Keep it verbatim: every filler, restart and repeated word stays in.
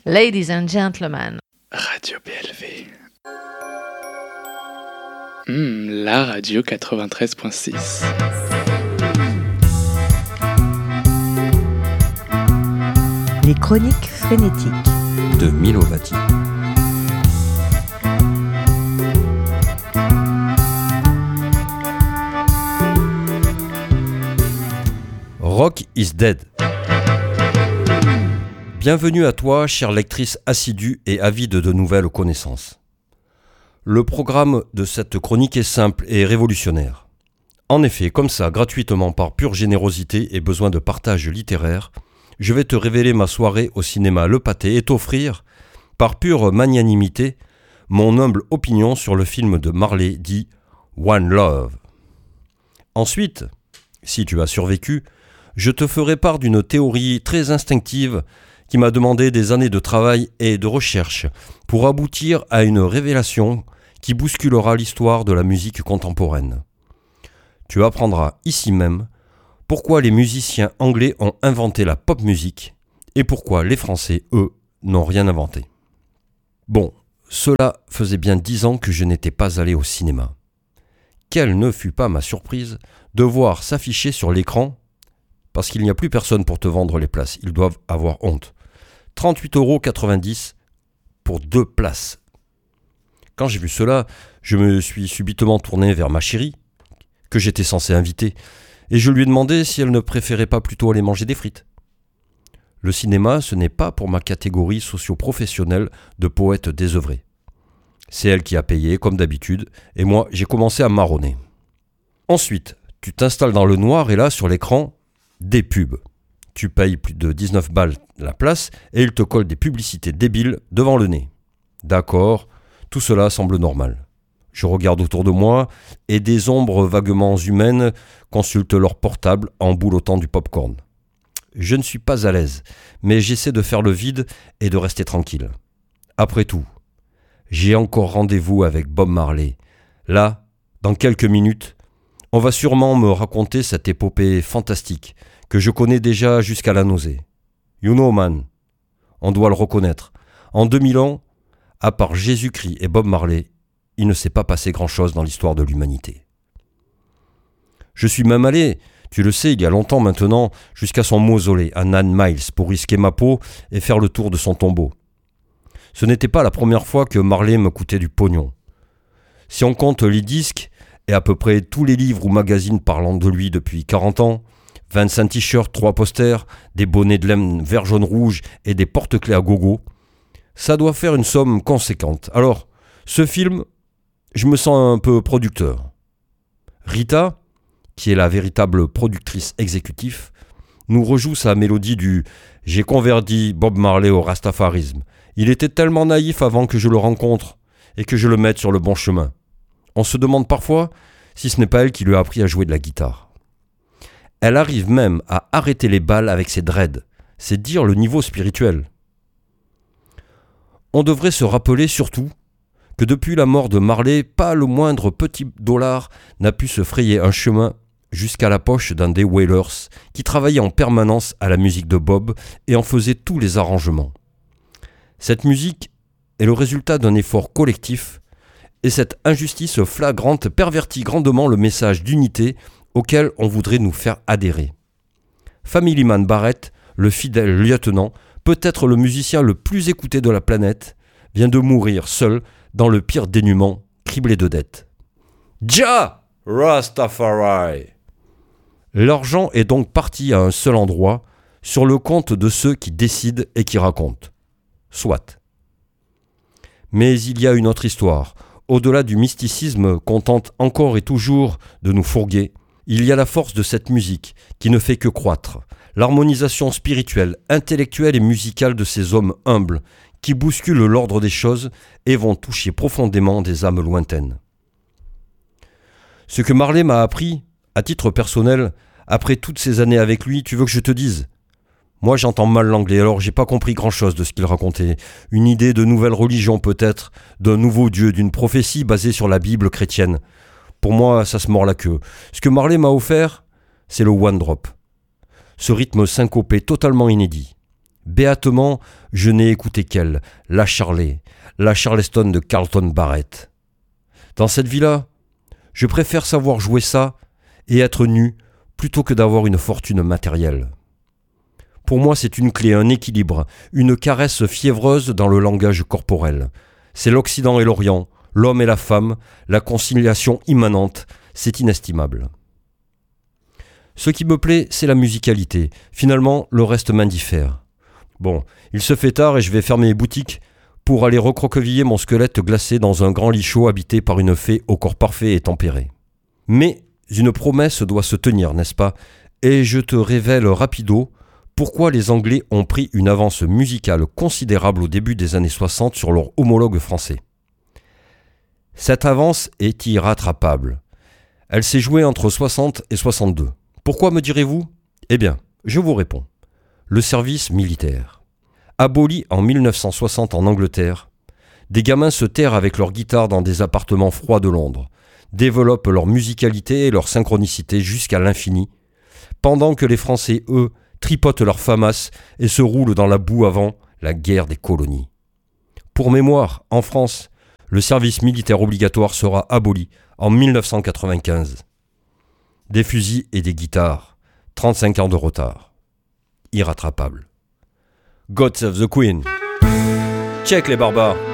Ladies and gentlemen. Radio B L V. Mmh, la radio quatre-vingt-treize point six. Les chroniques frénétiques de Milo Vati. Rock is dead. Bienvenue à toi, chère lectrice assidue et avide de nouvelles connaissances. Le programme de cette chronique est simple et révolutionnaire. En effet, comme ça, gratuitement par pure générosité et besoin de partage littéraire, je vais te révéler ma soirée au cinéma Le Pâté et t'offrir, par pure magnanimité, mon humble opinion sur le film de Marley dit One Love. Ensuite, si tu as survécu, je te ferai part d'une théorie très instinctive qui m'a demandé des années de travail et de recherche pour aboutir à une révélation qui bousculera l'histoire de la musique contemporaine. Tu apprendras ici même pourquoi les musiciens anglais ont inventé la pop music et pourquoi les Français, eux, n'ont rien inventé. Bon, cela faisait bien dix ans que je n'étais pas allé au cinéma. Quelle ne fut pas ma surprise de voir s'afficher sur l'écran, parce qu'il n'y a plus personne pour te vendre les places, ils doivent avoir honte, trente-huit euros quatre-vingt-dix pour deux places. Quand j'ai vu cela, je me suis subitement tourné vers ma chérie, que j'étais censé inviter, et je lui ai demandé si elle ne préférait pas plutôt aller manger des frites. Le cinéma, ce n'est pas pour ma catégorie socio-professionnelle de poète désœuvré. C'est elle qui a payé, comme d'habitude, et moi, j'ai commencé à marronner. Ensuite, tu t'installes dans le noir et là, sur l'écran, des pubs. Tu payes plus de dix-neuf balles la place et ils te collent des publicités débiles devant le nez. D'accord, tout cela semble normal. Je regarde autour de moi et des ombres vaguement humaines consultent leur portable en boulottant du popcorn. Je ne suis pas à l'aise, mais j'essaie de faire le vide et de rester tranquille. Après tout, j'ai encore rendez-vous avec Bob Marley. Là, dans quelques minutes, on va sûrement me raconter cette épopée fantastique que je connais déjà jusqu'à la nausée. You know man, on doit le reconnaître. En deux mille ans, à part Jésus-Christ et Bob Marley, il ne s'est pas passé grand-chose dans l'histoire de l'humanité. Je suis même allé, tu le sais, il y a longtemps maintenant, jusqu'à son mausolée à Nine Miles pour risquer ma peau et faire le tour de son tombeau. Ce n'était pas la première fois que Marley me coûtait du pognon. Si on compte les disques et à peu près tous les livres ou magazines parlant de lui depuis quarante ans, vingt-cinq t-shirts, trois posters, des bonnets de laine vert jaune rouge et des porte-clés à gogo, ça doit faire une somme conséquente. Alors, ce film, je me sens un peu producteur. Rita, qui est la véritable productrice exécutive, nous rejoue sa mélodie du « J'ai converti Bob Marley au rastafarisme. Il était tellement naïf avant que je le rencontre et que je le mette sur le bon chemin. » On se demande parfois si ce n'est pas elle qui lui a appris à jouer de la guitare. Elle arrive même à arrêter les balles avec ses dreads. C'est dire le niveau spirituel. On devrait se rappeler surtout que depuis la mort de Marley, pas le moindre petit dollar n'a pu se frayer un chemin jusqu'à la poche d'un des Wailers qui travaillait en permanence à la musique de Bob et en faisait tous les arrangements. Cette musique est le résultat d'un effort collectif et cette injustice flagrante pervertit grandement le message d'unité auquel on voudrait nous faire adhérer. Family Man Barrett, le fidèle lieutenant, peut-être le musicien le plus écouté de la planète, vient de mourir seul dans le pire dénuement, criblé de dettes. Jah Rastafari. L'argent est donc parti à un seul endroit, sur le compte de ceux qui décident et qui racontent. Soit. Mais il y a une autre histoire. Au-delà du mysticisme qu'on tente encore et toujours de nous fourguer, il y a la force de cette musique qui ne fait que croître, l'harmonisation spirituelle, intellectuelle et musicale de ces hommes humbles qui bousculent l'ordre des choses et vont toucher profondément des âmes lointaines. Ce que Marley m'a appris, à titre personnel, après toutes ces années avec lui, tu veux que je te dise ? Moi j'entends mal l'anglais, alors j'ai pas compris grand-chose de ce qu'il racontait. Une idée de nouvelle religion peut-être, d'un nouveau Dieu, d'une prophétie basée sur la Bible chrétienne. Pour moi, ça se mord la queue. Ce que Marley m'a offert, c'est le one drop. Ce rythme syncopé totalement inédit. Béatement, je n'ai écouté qu'elle, la Charley, la Charleston de Carlton Barrett. Dans cette vie-là, je préfère savoir jouer ça et être nu plutôt que d'avoir une fortune matérielle. Pour moi, c'est une clé, un équilibre, une caresse fiévreuse dans le langage corporel. C'est l'Occident et l'Orient, l'homme et la femme, la conciliation immanente, c'est inestimable. Ce qui me plaît, c'est la musicalité. Finalement, le reste m'indiffère. Bon, il se fait tard et je vais fermer mes boutiques pour aller recroqueviller mon squelette glacé dans un grand lit chaud habité par une fée au corps parfait et tempéré. Mais une promesse doit se tenir, n'est-ce pas ? Et je te révèle rapido pourquoi les Anglais ont pris une avance musicale considérable au début des années soixante sur leurs homologues français. Cette avance est irrattrapable. Elle s'est jouée entre soixante et soixante-deux. Pourquoi, me direz-vous ? Eh bien, je vous réponds. Le service militaire. Aboli en mille neuf cent soixante en Angleterre, des gamins se terrent avec leur guitare dans des appartements froids de Londres, développent leur musicalité et leur synchronicité jusqu'à l'infini, pendant que les Français, eux, tripotent leurs famas et se roulent dans la boue avant la guerre des colonies. Pour mémoire, en France, le service militaire obligatoire sera aboli en mille neuf cent quatre-vingt-quinze. Des fusils et des guitares, trente-cinq ans de retard. Irrattrapable. God save the Queen. Check les barbares.